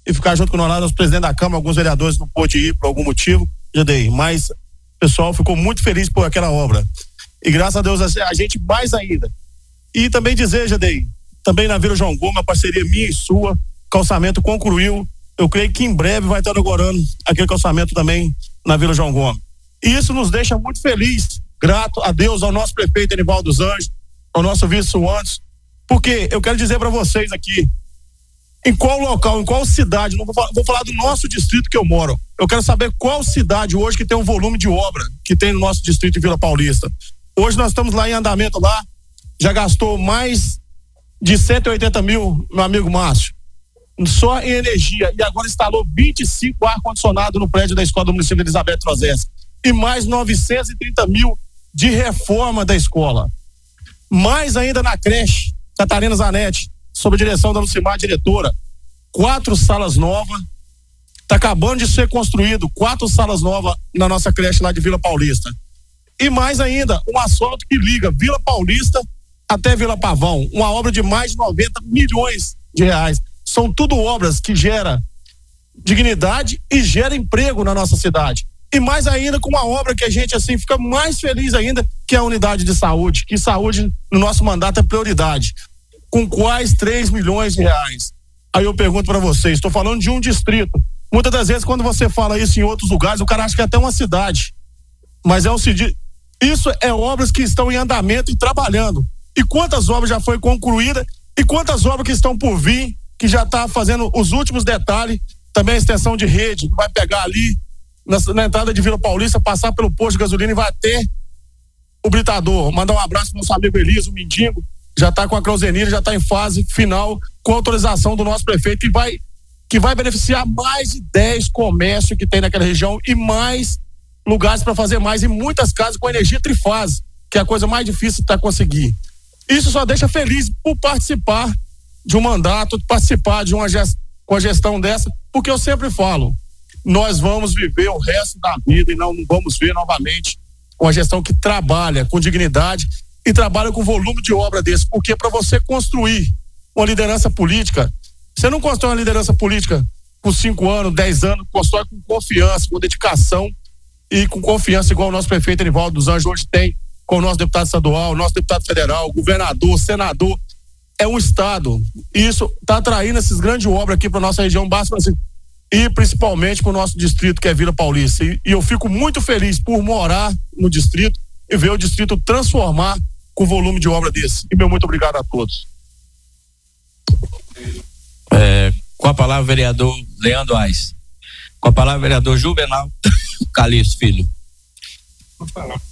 e ficar junto com nós lá, os presidentes da Câmara, alguns vereadores não pôde ir por algum motivo, Jadei, mas o pessoal ficou muito feliz por aquela obra. E graças a Deus a gente mais ainda. E também dizer, Jadei, também na Vila João Gomes, a parceria minha e sua, calçamento concluiu. Eu creio que em breve vai estar inaugurando aquele calçamento também na Vila João Gomes. E isso nos deixa muito feliz, grato a Deus, ao nosso prefeito Enivaldo dos Anjos, ao nosso vice Suantes, porque eu quero dizer para vocês aqui, em qual local, em qual cidade, não vou falar do nosso distrito que eu moro, eu quero saber qual cidade hoje que tem um volume de obra que tem no nosso distrito de Vila Paulista. Hoje nós estamos lá em andamento lá, já gastou mais de 180 mil, meu amigo Márcio, só em energia, e agora instalou 25 ar-condicionado no prédio da escola do município de Elizabeth Trozes, e mais 930 mil de reforma da escola. Mais ainda na creche Catarina Zanetti, sob a direção da Lucimar, diretora, 4 salas novas, está acabando de ser construído 4 salas novas na nossa creche lá de Vila Paulista. E mais ainda, um asfalto que liga Vila Paulista até Vila Pavão, uma obra de mais de 90 milhões de reais. São tudo obras que geram dignidade e geram emprego na nossa cidade. E mais ainda com uma obra que a gente assim fica mais feliz ainda, que é a unidade de saúde, que saúde no nosso mandato é prioridade. Com quais 3 milhões de reais? Aí eu pergunto para vocês, estou falando de um distrito. Muitas das vezes quando você fala isso em outros lugares, o cara acha que é até uma cidade. Mas isso é obras que estão em andamento e trabalhando. E quantas obras já foi concluída e quantas obras que estão por vir, que já está fazendo os últimos detalhes, também a extensão de rede, que vai pegar ali na entrada de Vila Paulista, passar pelo posto de gasolina e vai ter o britador. Mandar um abraço pro nosso amigo Eliso, o Mindingo, já está com a Crauzenira, já está em fase final, com autorização do nosso prefeito, que vai beneficiar mais de 10 comércios que tem naquela região e mais lugares para fazer mais, e muitas casas com energia trifase, que é a coisa mais difícil de conseguir. Isso só deixa feliz por participar de um mandato, participar de com a gestão dessa, porque eu sempre falo, nós vamos viver o resto da vida e não vamos ver novamente uma gestão que trabalha com dignidade e trabalha com volume de obra desse, porque para você construir uma liderança política, você não constrói uma liderança política por 5 anos, 10 anos, constrói com confiança, com dedicação e com confiança, igual o nosso prefeito Enivaldo dos Anjos hoje tem, com o nosso deputado estadual, nosso deputado federal, governador, senador. É um estado, e isso está atraindo essas grandes obras aqui para nossa região, basta assim, e principalmente para o nosso distrito, que é Vila Paulista. E eu fico muito feliz por morar no distrito e ver o distrito transformar com volume de obra desse. E meu muito obrigado a todos. Com a palavra, vereador Leandro Ais. Com a palavra, vereador Juvenal Calixto Filho. Vou falar.